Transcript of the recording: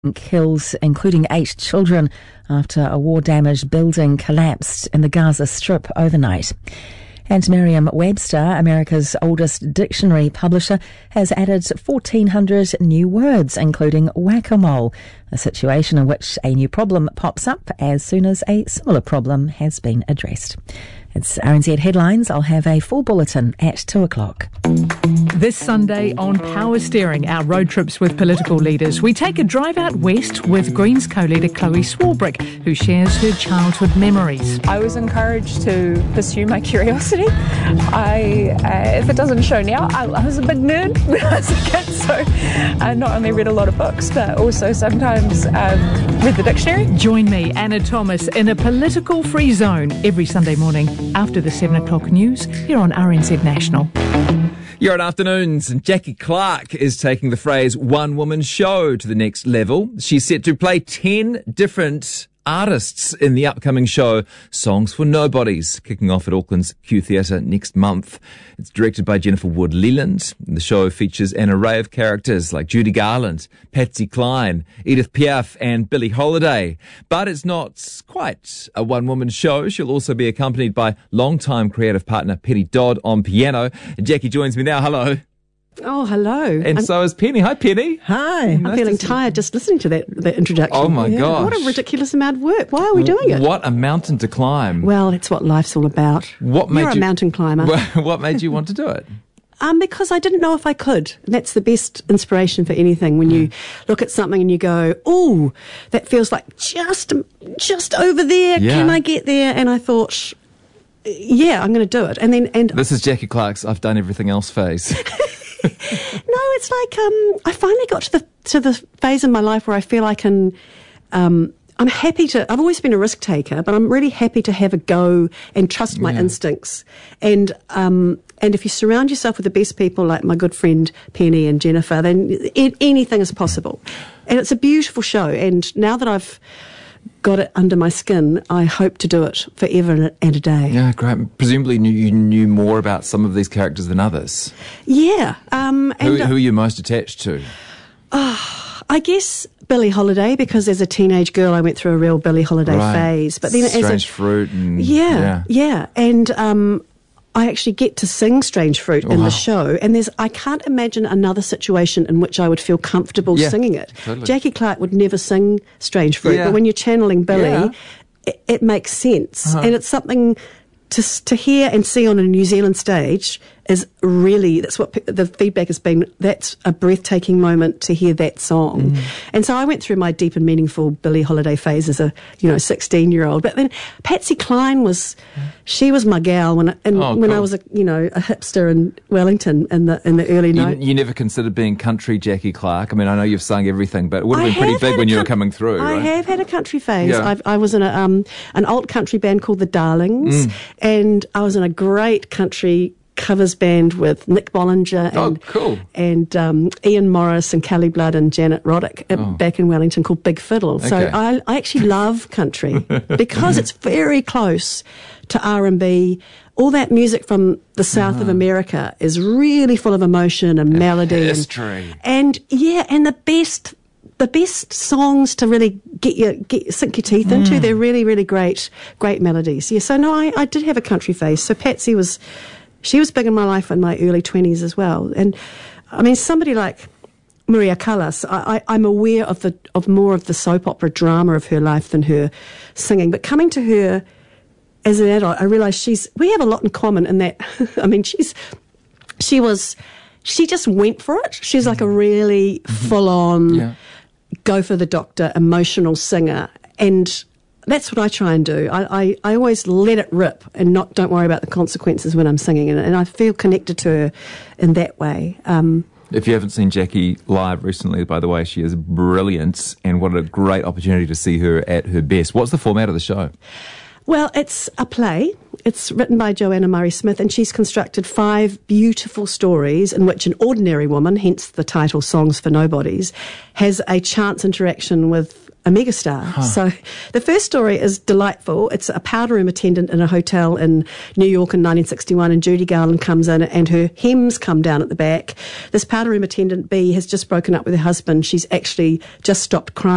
kills, including 8 children, after a war-damaged building collapsed in the Gaza Strip overnight. And Merriam-Webster, America's oldest dictionary publisher, has added 1,400 new words, including whack-a-mole, a situation in which a new problem pops up as soon as a similar problem has been addressed. It's RNZ Headlines. I'll have a full bulletin at 2 o'clock. This Sunday on Power Steering, our road trips with political leaders, we take a drive out west with Greens co-leader Chloe Swarbrick, who shares her childhood memories. I was encouraged to pursue my curiosity. If it doesn't show now, I was a big nerd when I was a kid, so I not only read a lot of books, but also sometimes read the dictionary. Join me, Anna Thomas, in a political-free zone every Sunday morning after the 7 o'clock news here on RNZ National. You're at Afternoons, and Jackie Clark is taking the phrase one-woman show to the next level. She's set to play 10 different artists in the upcoming show Songs for Nobodies, kicking off at Auckland's Q Theatre next month. It's directed by Jennifer Ward-Leland. The show features an array of characters like Judy Garland, Patsy Cline, Edith Piaf and Billie Holiday. But it's not quite a one-woman show. She'll also be accompanied by longtime creative partner Penny Dodd on piano. And Jackie joins me now. Hello. Oh, hello. And so is Penny. Hi, Penny. Hi. I'm feeling tired just listening to that introduction. Oh, my gosh. What a ridiculous amount of work. Why are we doing it? What a mountain to climb. Well, it's what life's all about. You're a mountain climber. What made you want to do it? Because I didn't know if I could. And that's the best inspiration for anything. When you look at something and you go, "Ooh, that feels like just over there. Yeah. Can I get there?" And I thought, yeah, I'm going to do it. And this is Jackie Clark's "I've done everything else" phase. No, it's like I finally got to the phase in my life where I feel I can. I'm happy to. I've always been a risk taker, but I'm really happy to have a go and trust my instincts. And if you surround yourself with the best people, like my good friend Penny and Jennifer, then anything is possible. And it's a beautiful show. And now that I've got it under my skin, I hope to do it forever and a day. Yeah, great. Presumably you knew more about some of these characters than others. Yeah. Who are you most attached to? I guess Billie Holiday, because as a teenage girl I went through a real Billie Holiday phase. But then Strange Fruit. And, yeah. And I actually get to sing Strange Fruit in the show, and I can't imagine another situation in which I would feel comfortable singing it. Totally. Jackie Clark would never sing Strange Fruit, but when you're channeling Billie, it makes sense. And it's something to hear and see on a New Zealand stage is really, that's what the feedback has been. That's a breathtaking moment to hear that song. And so I went through my deep and meaningful Billie Holiday phase as a 16-year-old. But then Patsy Cline was my gal when I was a hipster in Wellington in the early 90s. You never considered being country Jackie Clark? I mean, I know you've sung everything, but it would have been pretty big when you were coming through, right? I have had a country phase. Yeah. I was in an alt country band called the Darlings, and I was in a great country covers band with Nick Bollinger and Ian Morris and Kelly Blood and Janet Roddick back in Wellington called Big Fiddle. Okay. So I actually love country because it's very close to R&B. All that music from the south of America is really full of emotion and melody. History. And the best songs to really sink your teeth into. They're really, really great melodies. Yeah, so no, I did have a country phase. So Patsy was big in my life in my early 20s as well. And I mean, somebody like Maria Callas, I'm aware of more of the soap opera drama of her life than her singing. But coming to her as an adult, I realised we have a lot in common in that, I mean, she just went for it. She's like a really full-on, go for the doctor, emotional singer. And that's what I try and do. I always let it rip and don't worry about the consequences when I'm singing. And I feel connected to her in that way. If you haven't seen Jackie live recently, by the way, she is brilliant. And what a great opportunity to see her at her best. What's the format of the show? Well, it's a play. It's written by Joanna Murray Smith, and she's constructed 5 beautiful stories in which an ordinary woman, hence the title Songs for Nobodies, has a chance interaction with a megastar. So the first story is delightful. It's a powder room attendant in a hotel in New York in 1961, and Judy Garland comes in and her hems come down at the back. This powder room attendant, B, has just broken up with her husband. She's actually just stopped crying.